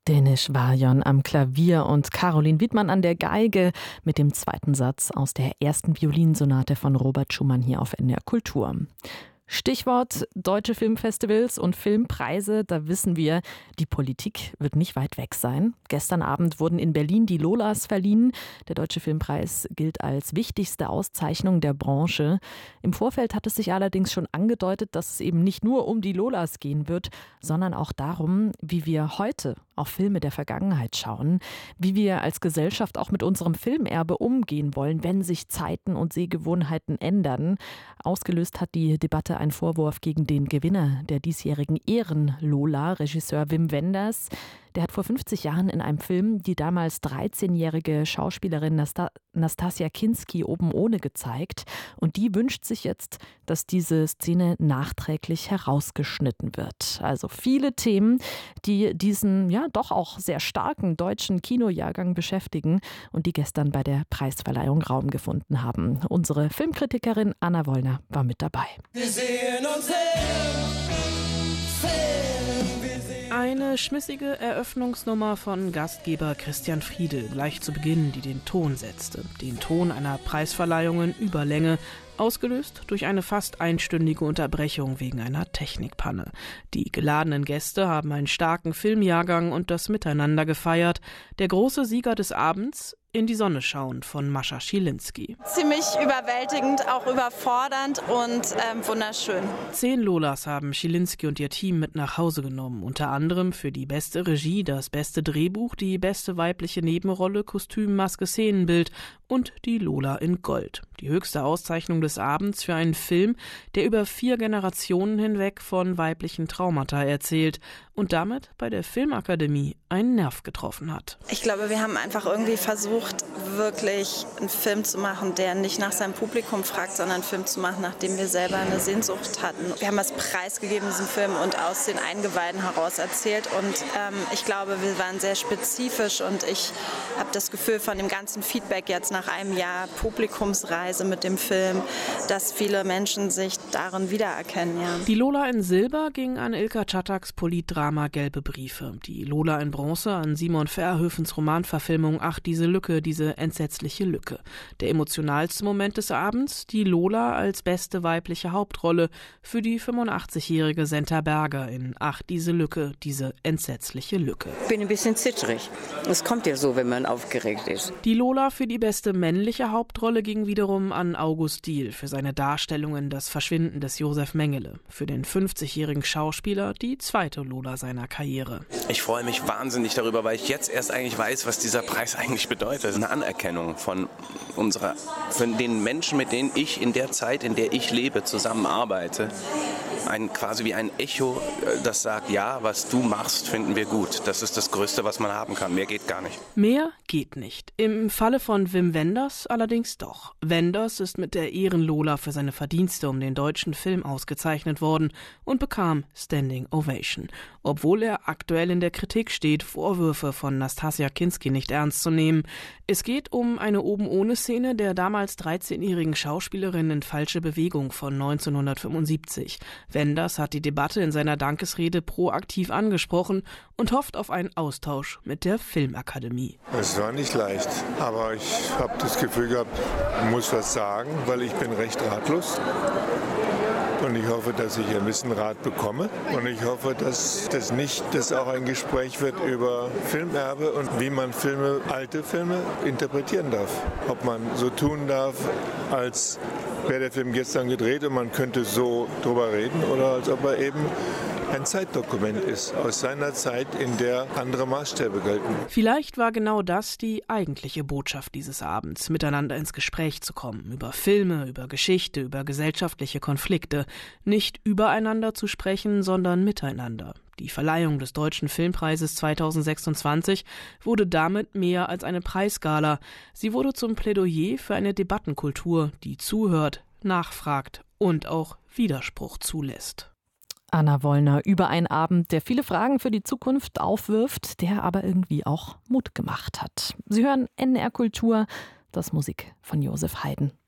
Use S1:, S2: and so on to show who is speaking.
S1: Denis Varjon am Klavier und Caroline Wiedmann an der Geige mit dem zweiten Satz aus der ersten Violinsonate von Robert Schumann hier auf NDR Kultur. Stichwort deutsche Filmfestivals und Filmpreise, da wissen wir, die Politik wird nicht weit weg sein. Gestern Abend wurden in Berlin die Lolas verliehen. Der Deutsche Filmpreis gilt als wichtigste Auszeichnung der Branche. Im Vorfeld hat es sich allerdings schon angedeutet, dass es eben nicht nur um die Lolas gehen wird, sondern auch darum, wie wir heute auf Filme der Vergangenheit schauen, wie wir als Gesellschaft auch mit unserem Filmerbe umgehen wollen, wenn sich Zeiten und Sehgewohnheiten ändern. Ausgelöst hat die Debatte ein Vorwurf gegen den Gewinner der diesjährigen Ehren-Lola, Regisseur Wim Wenders. Der hat vor 50 Jahren in einem Film die damals 13-jährige Schauspielerin Nastassja Kinski oben ohne gezeigt. Und die wünscht sich jetzt, dass diese Szene nachträglich herausgeschnitten wird. Also viele Themen, die diesen ja doch auch sehr starken deutschen Kinojahrgang beschäftigen und die gestern bei der Preisverleihung Raum gefunden haben. Unsere Filmkritikerin Anna Wollner war mit dabei.
S2: Wir sehen uns hin.
S3: Eine schmissige Eröffnungsnummer von Gastgeber Christian Friedel gleich zu Beginn, die den Ton setzte. Den Ton einer Preisverleihung in Überlänge, ausgelöst durch eine fast einstündige Unterbrechung wegen einer Technikpanne. Die geladenen Gäste haben einen starken Filmjahrgang und das Miteinander gefeiert. Der große Sieger des Abends: In die Sonne schauen von Mascha Schilinski.
S4: Ziemlich überwältigend, auch überfordernd und wunderschön.
S3: 10 Lolas haben Schilinski und ihr Team mit nach Hause genommen. Unter anderem für die beste Regie, das beste Drehbuch, die beste weibliche Nebenrolle, Kostüm, Maske, Szenenbild und die Lola in Gold. Die höchste Auszeichnung des Abends für einen Film, der über 4 Generationen hinweg von weiblichen Traumata erzählt und damit bei der Filmakademie einen Nerv getroffen hat.
S4: Ich glaube, wir haben einfach irgendwie versucht, wirklich einen Film zu machen, der nicht nach seinem Publikum fragt, sondern einen Film zu machen, nach dem wir selber eine Sehnsucht hatten. Wir haben was preisgegeben, diesen Film, und aus den Eingeweiden heraus erzählt. Und ich glaube, wir waren sehr spezifisch und ich habe das Gefühl von dem ganzen Feedback jetzt nach einem Jahr Publikumsreise mit dem Film, dass viele Menschen sich darin wiedererkennen. Ja.
S3: Die Lola in Silber ging an Ilka Czattaks Politdrama Gelbe Briefe. Die Lola in Bronze an Simon Verhoevens Romanverfilmung Ach, diese Lücke, diese entsetzliche Lücke. Der emotionalste Moment des Abends: die Lola als beste weibliche Hauptrolle für die 85-jährige Senta Berger in Ach, diese Lücke, diese entsetzliche Lücke.
S5: Ich bin ein bisschen zittrig. Es kommt ja so, wenn man aufgeregt ist.
S3: Die Lola für die beste männliche Hauptrolle ging wiederum an August Diehl für seine Darstellung in Das Verschwinden des Josef Mengele. Für den 50-jährigen Schauspieler die zweite Lola seiner Karriere.
S6: Ich freue mich wahnsinnig darüber, weil ich jetzt erst eigentlich weiß, was dieser Preis eigentlich bedeutet. Eine Anerkennung von den Menschen, mit denen ich in der Zeit, in der ich lebe, zusammenarbeite. Quasi wie ein Echo, das sagt, ja, was du machst, finden wir gut. Das ist das Größte, was man haben kann. Mehr geht gar nicht.
S3: Mehr geht nicht. Im Falle von Wim Wenders allerdings doch. Wenders ist mit der Ehren-Lola für seine Verdienste um den deutschen Film ausgezeichnet worden und bekam Standing Ovation. Obwohl er aktuell in der Kritik steht, Vorwürfe von Nastassja Kinski nicht ernst zu nehmen. Es geht um eine Oben-ohne-Szene der damals 13-jährigen Schauspielerin in Falsche Bewegung von 1975. Wenders hat die Debatte in seiner Dankesrede proaktiv angesprochen und hofft auf einen Austausch mit der Filmakademie.
S7: Es war nicht leicht, aber ich habe das Gefühl gehabt, ich muss was sagen, weil ich bin recht ratlos. Und ich hoffe, dass ich ein bisschen Rat bekomme. Und ich hoffe, dass das auch ein Gespräch wird über Filmerbe und wie man alte Filme interpretieren darf. Ob man so tun darf, als wäre der Film gestern gedreht und man könnte so drüber reden, oder als ob er eben ein Zeitdokument ist aus seiner Zeit, in der andere Maßstäbe gelten.
S3: Vielleicht war genau das die eigentliche Botschaft dieses Abends, miteinander ins Gespräch zu kommen, über Filme, über Geschichte, über gesellschaftliche Konflikte, nicht übereinander zu sprechen, sondern miteinander. Die Verleihung des Deutschen Filmpreises 2026 wurde damit mehr als eine Preisgala. Sie wurde zum Plädoyer für eine Debattenkultur, die zuhört, nachfragt und auch Widerspruch zulässt.
S1: Anna Wollner über einen Abend, der viele Fragen für die Zukunft aufwirft, der aber irgendwie auch Mut gemacht hat. Sie hören NDR Kultur, das Musik von Josef Haydn.